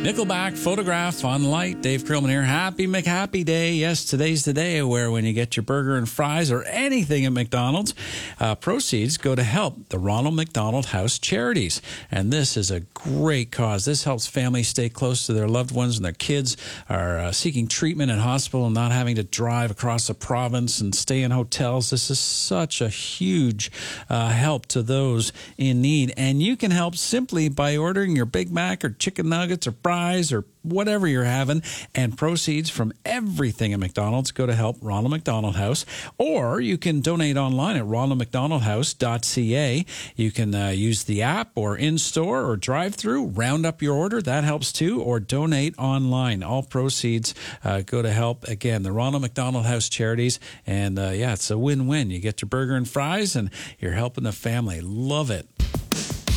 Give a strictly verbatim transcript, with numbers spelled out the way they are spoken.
Nickelback, Photograph on Light. Dave Krillman here. Happy McHappy Day. Yes, today's the day where when you get your burger and fries or anything at McDonald's, uh, proceeds go to help the Ronald McDonald House Charities. And this is a great cause. This helps families stay close to their loved ones and their kids are uh, seeking treatment in hospital and not having to drive across the province and stay in hotels. This is such a huge uh, help to those in need. And you can help simply by ordering your Big Mac or chicken nuggets or fries or whatever you're having, and proceeds from everything at McDonald's go to help Ronald McDonald House. Or you can donate online at ronald mcdonald house dot c a. You can uh, use the app or in-store or drive-through, round up your order. That helps too. Or donate online. All proceeds uh, go to help, again, the Ronald McDonald House Charities. And uh, yeah, it's a win-win. You get your burger and fries, and you're helping the family. Love it.